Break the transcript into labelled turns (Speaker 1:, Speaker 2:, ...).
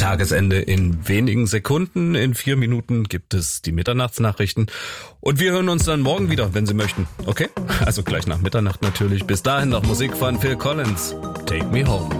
Speaker 1: Tagesende in wenigen Sekunden. In 4 Minuten gibt es die Mitternachtsnachrichten. Und wir hören uns dann morgen wieder, wenn Sie möchten. Okay? Also gleich nach Mitternacht natürlich. Bis dahin noch Musik von Phil Collins. Take Me Home.